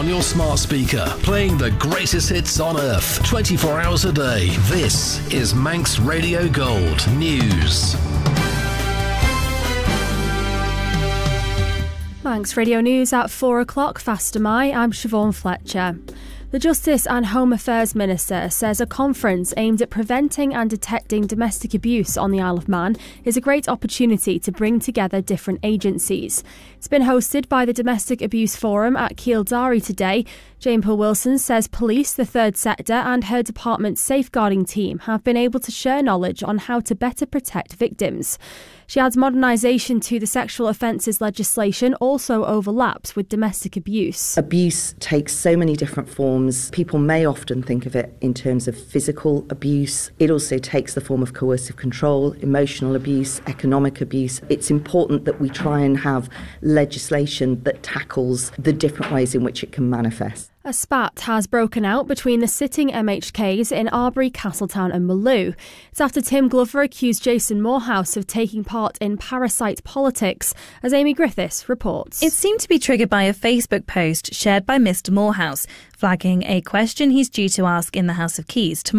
your smart speaker, playing the greatest hits on earth, 24 hours a day. This is Manx Radio Gold News. Manx Radio News at 4 o'clock. Faster my, I'm Siobhan Fletcher. The Justice and Home Affairs Minister says a conference aimed at preventing and detecting domestic abuse on the Isle of Man is a great opportunity to bring together different agencies. It's been hosted by the Domestic Abuse Forum at Keeldari today. Jane Peel-Wilson says police, the third sector and her department's safeguarding team have been able to share knowledge on how to better protect victims. She adds modernisation to the sexual offences legislation also overlaps with domestic abuse. Abuse takes so many different forms. People may often think of it in terms of physical abuse. It also takes the form of coercive control, emotional abuse, economic abuse. It's important that we try and have legislation that tackles the different ways in which it can manifest. A spat has broken out between the sitting MHKs in Arbury, Castletown and Maloo. It's after Tim Glover accused Jason Morehouse of taking part in parasite politics, as Amy Griffiths reports. It seemed to be triggered by a Facebook post shared by Mr Morehouse, flagging a question he's due to ask in the House of Keys tomorrow.